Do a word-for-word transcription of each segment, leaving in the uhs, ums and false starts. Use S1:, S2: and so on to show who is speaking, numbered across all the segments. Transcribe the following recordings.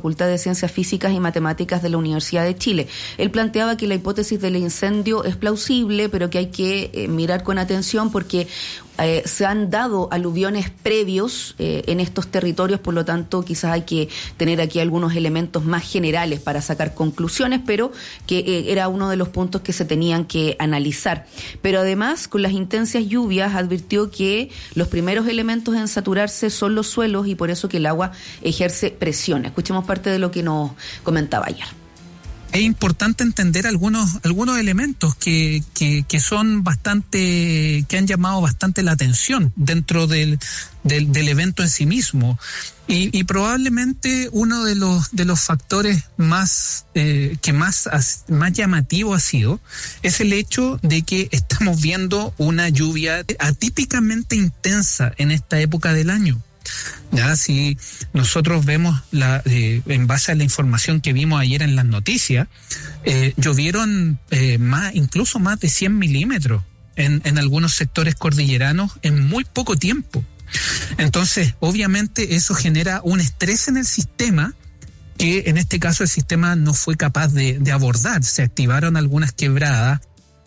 S1: Facultad de Ciencias Físicas y Matemáticas de la Universidad de Chile. Él planteaba que la hipótesis del incendio es plausible, pero que hay que eh, mirar con atención porque Eh, se han dado aluviones previos eh, en estos territorios, por lo tanto quizás hay que tener aquí algunos elementos más generales para sacar conclusiones, pero que eh, era uno de los puntos que se tenían que analizar. Pero además, con las intensas lluvias, advirtió que los primeros elementos en saturarse son los suelos y por eso que el agua ejerce presión. Escuchemos parte de lo que nos comentaba ayer.
S2: Es importante entender algunos algunos elementos que, que, que son bastante, que han llamado bastante la atención dentro del, del, del evento en sí mismo. Y, y probablemente uno de los de los factores más eh, que más, más llamativo ha sido es el hecho de que estamos viendo una lluvia atípicamente intensa en esta época del año. Ya, si nosotros vemos la, eh, en base a la información que vimos ayer en las noticias, eh, llovieron eh, más, incluso más de cien milímetros en, en algunos sectores cordilleranos en muy poco tiempo. Entonces, obviamente eso genera un estrés en el sistema que en este caso el sistema no fue capaz de, de abordar. Se activaron algunas quebradas.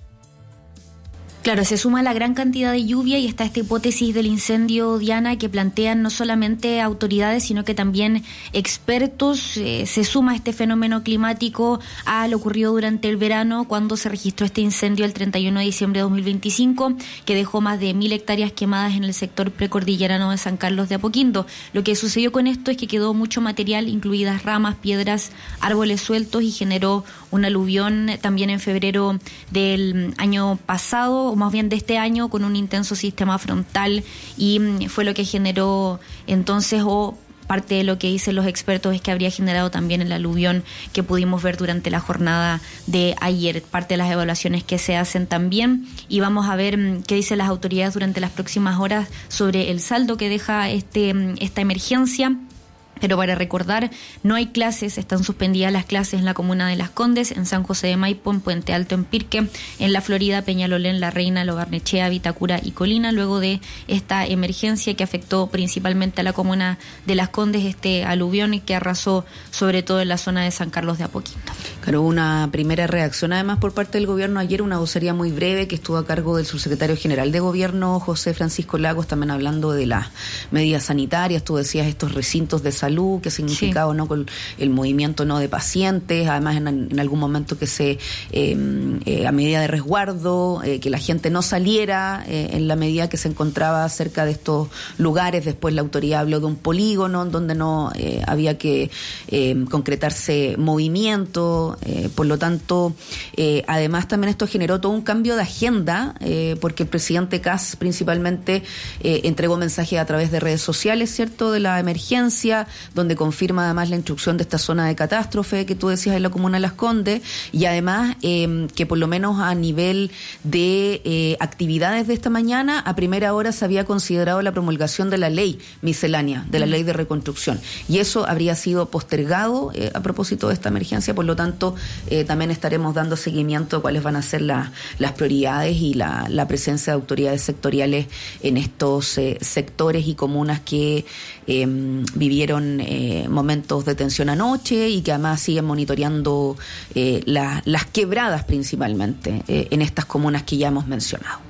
S3: Claro, se suma la gran cantidad de lluvia y está esta hipótesis del incendio, Diana, que plantean no solamente autoridades, sino que también expertos. Eh, se suma este fenómeno climático a lo ocurrido durante el verano, cuando se registró este incendio el treinta y uno de diciembre de dos mil veinticinco, que dejó más de mil hectáreas quemadas en el sector precordillerano de San Carlos de Apoquindo. Lo que sucedió con esto es que quedó mucho material, incluidas ramas, piedras, árboles sueltos, y generó un aluvión también en febrero del año pasado, o más bien de este año, con un intenso sistema frontal, y fue lo que generó entonces, o parte de lo que dicen los expertos es que habría generado también el aluvión que pudimos ver durante la jornada de ayer, parte de las evaluaciones que se hacen también, y vamos a ver qué dicen las autoridades durante las próximas horas sobre el saldo que deja este esta emergencia. Pero para recordar, no hay clases, están suspendidas las clases en la comuna de Las Condes, en San José de Maipo, en Puente Alto, en Pirque, en La Florida, Peñalolén, La Reina, Logarnechea, Vitacura y Colina, luego de esta emergencia que afectó principalmente a la comuna de Las Condes, este aluvión, y que arrasó sobre todo en la zona de San Carlos de Apoquindo.
S1: Claro, una primera reacción además por parte del gobierno ayer, una vocería muy breve que estuvo a cargo del subsecretario general de gobierno, José Francisco Lagos, también hablando de las medidas sanitarias. Tú decías estos recintos de salud, qué significaba o sí. no con el movimiento no de pacientes, además en, en algún momento que se eh, eh, a medida de resguardo, eh, que la gente no saliera eh, en la medida que se encontraba cerca de estos lugares. Después la autoridad habló de un polígono en donde no eh, había que eh, concretarse movimiento, eh, por lo tanto eh, además también esto generó todo un cambio de agenda, eh, porque el presidente Kast principalmente eh, entregó mensajes a través de redes sociales, ¿cierto?, de la emergencia, donde confirma además la instrucción de esta zona de catástrofe que tú decías en la comuna de Las Condes, y además eh, que por lo menos a nivel de eh, actividades de esta mañana, a primera hora se había considerado la promulgación de la ley miscelánea, de la ley de reconstrucción, y eso habría sido postergado eh, a propósito de esta emergencia. Por lo tanto eh, también estaremos dando seguimiento a cuáles van a ser la, las prioridades y la, la presencia de autoridades sectoriales en estos eh, sectores y comunas que eh, vivieron eh, momentos de tensión anoche y que además siguen monitoreando eh, la, las quebradas principalmente eh, en estas comunas que ya hemos mencionado.